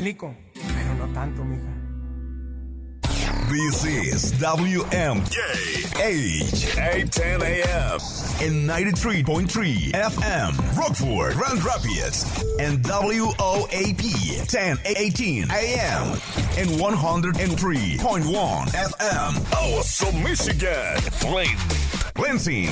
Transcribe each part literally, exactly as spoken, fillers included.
explico, pero no tanto, mija. This is W M K H eight ten A M and ninety-three point three F M, Rockford, Grand Rapids, and W O A P ten eighteen A M and one oh three point one F M, Awesome, Michigan, Flint, Lansing,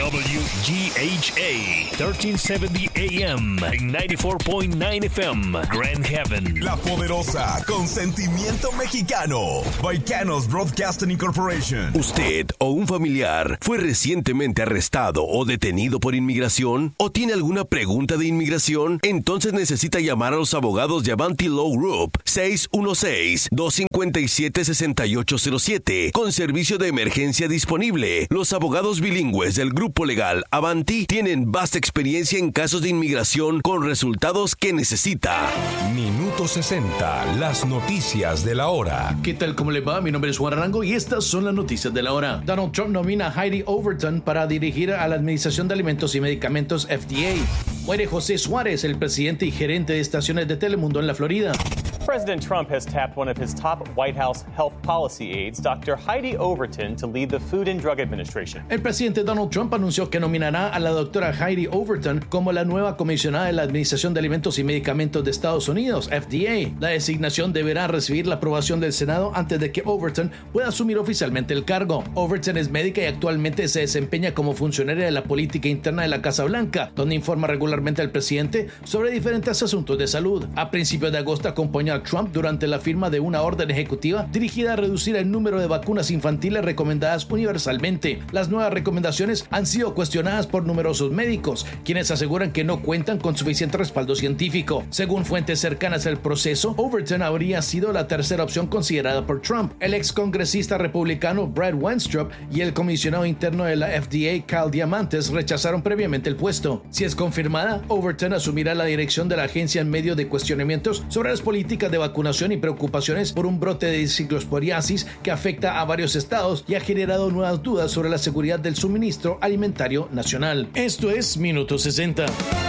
W G H A thirteen seventy A M and ninety-four point nine F M, Grand Haven. La Poderosa, con sentimiento mexicano, Volcanoes Broadcasting Incorporation. ¿Usted o un familiar fue recientemente arrestado o detenido por inmigración? ¿O tiene alguna pregunta de inmigración? Entonces necesita llamar a los abogados de Avanti Law Group seis uno seis, dos cinco siete, seis ocho cero siete con servicio de emergencia disponible. Los abogados bilingües del grupo legal Avanti tienen vasta experiencia en casos de inmigración con resultados que necesita. Minuto sesenta, las noticias de la hora. ¿Qué tal? ¿Cómo le va? Mi nombre es Juan Arango y estas son las noticias de la hora. Donald Trump nomina a Heidi Overton para dirigir a la Administración de Alimentos y Medicamentos F D A. Muere José Suárez, el presidente y gerente de estaciones de Telemundo en la Florida. President Trump has tapped one of his top White House health policy aides, Doctor Heidi Overton, to lead the Food and Drug Administration. El presidente Donald Trump anunció que nominará a la doctora Heidi Overton como la nueva comisionada de la Administración de Alimentos y Medicamentos de Estados Unidos, F D A. La designación deberá recibir la aprobación del Senado antes de que Overton pueda asumir oficialmente el cargo. Overton es médica y actualmente se desempeña como funcionaria de la política interna de la Casa Blanca, donde informa regularmente al presidente sobre diferentes asuntos de salud. A principios de agosto acompañó a Trump durante la firma de una orden ejecutiva dirigida a reducir el número de vacunas infantiles recomendadas universalmente. Las nuevas recomendaciones han sido cuestionadas por numerosos médicos, quienes aseguran que no cuentan con suficiente respaldo científico. Según fuentes cercanas al proceso, Overton habría sido la tercera opción considerada por Trump. El ex congresista republicano Brad Wenstrup y el comisionado interno de la F D A, Cal Diamantes, rechazaron previamente el puesto. Si es confirmada, Overton asumirá la dirección de la agencia en medio de cuestionamientos sobre las políticas de vacunación y preocupaciones por un brote de ciclosporiasis que afecta a varios estados y ha generado nuevas dudas sobre la seguridad del suministro alimentario nacional. Esto es Minuto sesenta.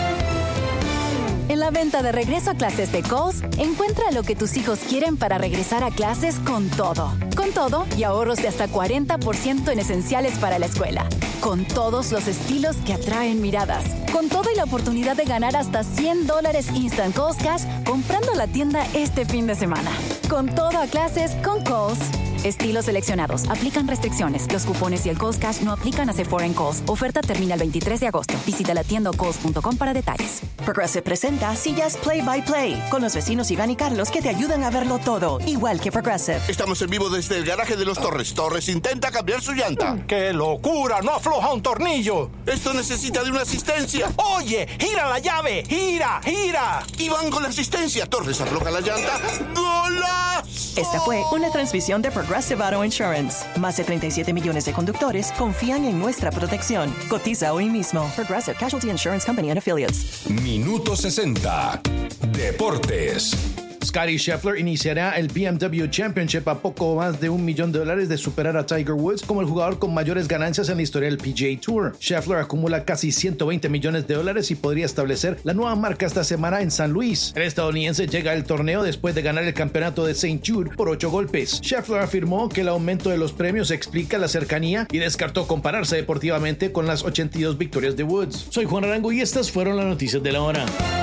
En la venta de regreso a clases de Kohl's, encuentra lo que tus hijos quieren para regresar a clases con todo. Con todo y ahorros de hasta cuarenta por ciento en esenciales para la escuela. Con todos los estilos que atraen miradas. Con todo y la oportunidad de ganar hasta cien dólares Instant Kohl's Cash comprando la tienda este fin de semana. Con todo a clases con Kohl's. Estilos seleccionados. Aplican restricciones. Los cupones y el Kohl's Cash no aplican a Sephora en Kohl's. Oferta termina el veintitrés de agosto. Visita la tienda o kohls punto com para detalles. Progressive presenta Sillas Play by Play con los vecinos Iván y Carlos que te ayudan a verlo todo, igual que Progressive. Estamos en vivo desde el garaje de los Torres. Torres intenta cambiar su llanta. ¡Qué locura! ¡No afloja un tornillo! Esto necesita de una asistencia. ¡Oye! ¡Gira la llave! ¡Gira! ¡Gira! Iván con la asistencia. Torres afloja la llanta. ¡Golazo! Esta fue una transmisión de Progressive Auto Insurance. Más de treinta y siete millones de conductores confían en nuestra protección. Cotiza hoy mismo. Progressive Casualty Insurance Company and Affiliates. Minuto sesenta. Deportes. Scottie Scheffler iniciará el B M W Championship a poco más de un millón de dólares de superar a Tiger Woods como el jugador con mayores ganancias en la historia del P G A Tour. Scheffler acumula casi ciento veinte millones de dólares y podría establecer la nueva marca esta semana en San Luis. El estadounidense llega al torneo después de ganar el campeonato de Saint Jude por ocho golpes. Scheffler afirmó que el aumento de los premios explica la cercanía y descartó compararse deportivamente con las ochenta y dos victorias de Woods. Soy Juan Arango y estas fueron las noticias de la hora.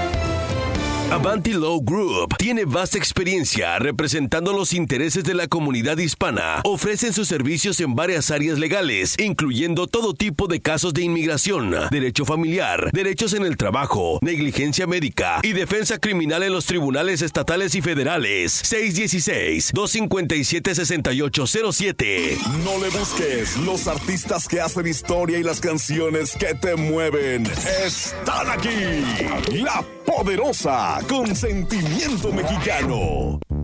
Avanti Law Group tiene vasta experiencia representando los intereses de la comunidad hispana. Ofrecen sus servicios en varias áreas legales, incluyendo todo tipo de casos de inmigración, derecho familiar, derechos en el trabajo, negligencia médica y defensa criminal en los tribunales estatales y federales. seis uno seis, dos cinco siete, seis ocho cero siete. No le busques, los artistas que hacen historia y las canciones que te mueven están aquí. La Poderosa, con sentimiento mexicano.